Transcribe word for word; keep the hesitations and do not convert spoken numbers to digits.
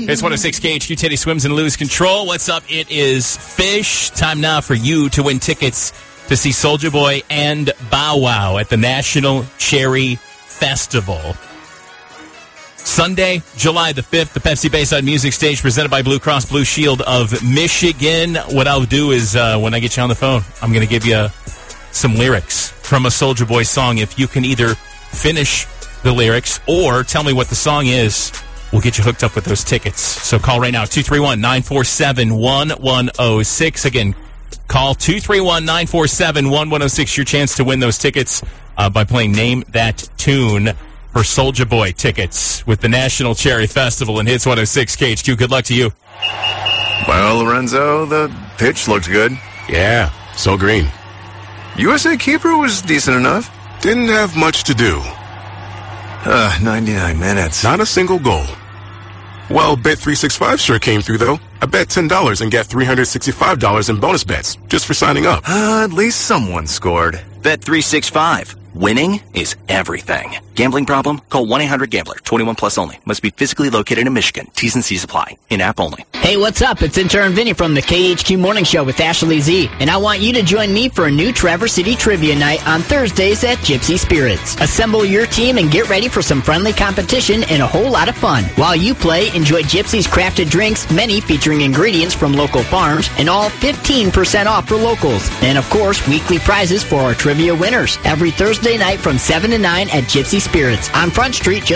It's one oh six K H Q. Teddy swims and lose control. What's up? It is Fish. Time now for you to win tickets to see Soulja Boy and Bow Wow at the National Cherry Festival. Sunday, July the fifth, the Pepsi Bayside Music Stage presented by Blue Cross Blue Shield of Michigan. What I'll do is, uh, when I get you on the phone, I'm going to give you some lyrics from a Soulja Boy song. If you can either finish the lyrics or tell me what the song is, we'll get you hooked up with those tickets. So call right now, two three one, nine four seven, one one oh six. Again, call two three one, nine four seven, one one oh six. Your chance to win those tickets uh, by playing Name That Tune for Soulja Boy tickets with the National Cherry Festival and Hits one oh six K H Q. Good luck to you. Well, Lorenzo, the pitch looked good. Yeah, so green. U S A keeper was decent enough. Didn't have much to do. Uh, ninety-nine minutes. Not a single goal. Well, Bet three sixty-five sure came through, though. I bet ten dollars and get three hundred sixty-five dollars in bonus bets just for signing up. Uh, at least someone scored. Bet three sixty-five. Winning is everything. Gambling problem? Call one eight hundred gambler. twenty-one plus only. Must be physically located in Michigan. T's and C's apply. In-app only. Hey, what's up? It's intern Vinny from the K H Q Morning Show with Ashley Z. And I want you to join me for a new Traverse City Trivia Night on Thursdays at Gypsy Spirits. Assemble your team and get ready for some friendly competition and a whole lot of fun. While you play, enjoy Gypsy's crafted drinks, many featuring ingredients from local farms, and all fifteen percent off for locals. And of course, weekly prizes for our trivia winners. Every Thursday night from seven to nine at Gypsy Spirits on Front Street, just